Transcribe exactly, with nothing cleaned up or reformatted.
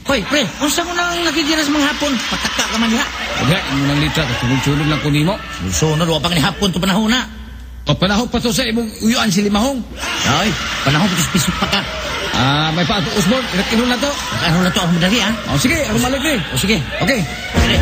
Hoy, pre, unsa mo nang nakikira sa mga hapon? Pataka ka man niya. Wala, imo nang litra, kasulog-sulog lang ko nimo. Sunod, wala pa ni hapon to panahon na. O panahon pa to sa imong uyuan si Limahong. Ay, panahon ko pispisok pa ka. Ah, may pa ato usbon, ilat na to. Ano na to, ako madali, ha? O sige, ako malag ni. O sige, Okay. pre.